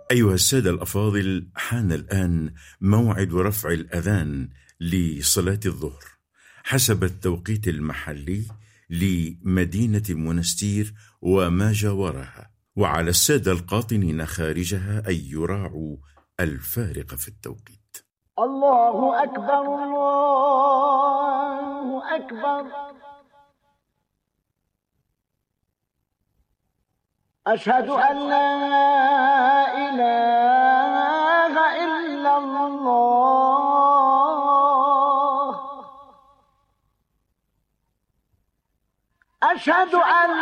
أيها السادة الأفاضل، حان الآن موعد رفع الأذان لصلاة الظهر حسب التوقيت المحلي لمدينة منستير وما جاورها، وعلى السادة القاطنين خارجها أن يراعوا الفارق في التوقيت. الله أكبر الله أكبر، أشهد أن لا إله إلا الله، أشهد أن